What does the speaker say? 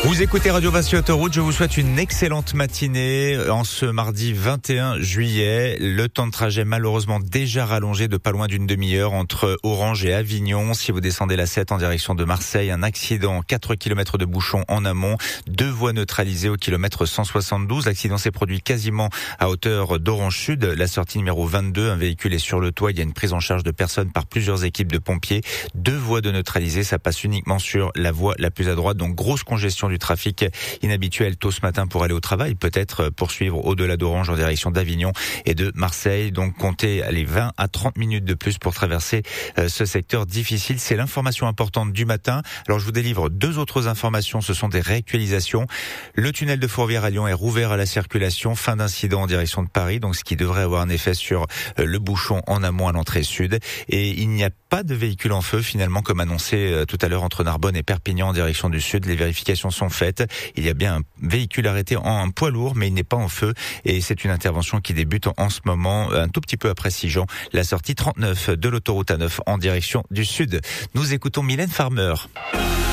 Vous écoutez Radio Vassy Autoroute, je vous souhaite une excellente matinée en ce mardi 21 juillet. Le temps de trajet malheureusement déjà rallongé de pas loin d'une demi-heure entre Orange et Avignon. Si vous descendez la 7 en direction de Marseille, un accident, 4 km de bouchons en amont, 2 voies neutralisées au kilomètre 172. L'accident s'est produit quasiment à hauteur d'Orange Sud, la sortie numéro 22. Un véhicule est sur le toit, il y a une prise en charge de personnes par plusieurs équipes de pompiers. 2 voies de neutralisées, ça passe uniquement sur la voie la plus à droite, donc grosse congestion du trafic inhabituel tôt ce matin pour aller au travail, peut-être poursuivre au-delà d'Orange en direction d'Avignon et de Marseille. Donc comptez 20 à 30 minutes de plus pour traverser ce secteur difficile. C'est l'information importante du matin. Alors je vous délivre 2 autres informations, ce sont des réactualisations. Le tunnel de Fourvière à Lyon est rouvert à la circulation, fin d'incident en direction de Paris, donc ce qui devrait avoir un effet sur le bouchon en amont à l'entrée sud. Et il n'y a pas de véhicule en feu finalement comme annoncé tout à l'heure entre Narbonne et Perpignan en direction du sud. Les vérifications sont faites. Il y a bien un véhicule arrêté en un poids lourd, mais il n'est pas en feu. Et c'est une intervention qui débute en ce moment, un tout petit peu après Sigean, la sortie 39 de l'autoroute A9 en direction du sud. Nous écoutons Mylène Farmer.